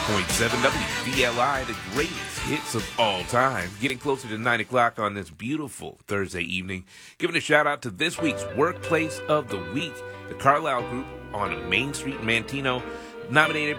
101.7 WVLI, the greatest hits of all time. Getting closer to 9 o'clock on this beautiful Thursday evening. Giving a shout out to this week's Workplace of the Week, the Carlisle Group on Main Street in Manteno, nominated